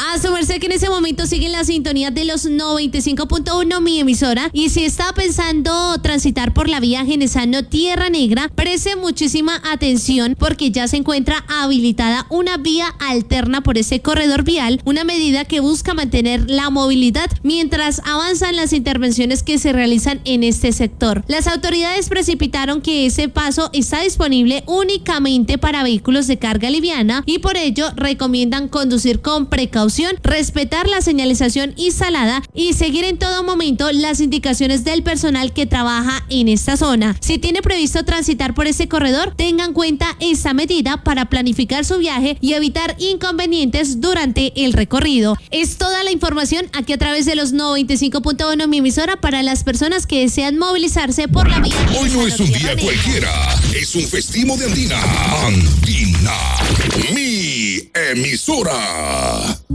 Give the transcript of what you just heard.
A su merced que en ese momento sigue la sintonía de los 95.1, mi emisora. Y si está pensando transitar por la vía Genesano Tierra Negra, preste muchísima atención porque ya se encuentra habilitada una vía alterna por ese corredor vial, una medida que busca mantener la movilidad mientras avanzan las intervenciones que se realizan en este sector. Las autoridades precipitaron que ese paso está disponible únicamente para vehículos de carga liviana y por ello recomiendan conducir con precaución, respetar la señalización instalada y seguir en todo momento las indicaciones del personal que trabaja en esta zona. Si tiene previsto transitar por ese corredor, tenga en cuenta esta medida para planificar su viaje y evitar inconvenientes durante el recorrido. Es toda la información aquí a través de los 95.1, mi emisora, para las personas que desean movilizarse por la vía. Hoy no es un día cualquiera, es un festivo de Andina. Andina, mi emisora.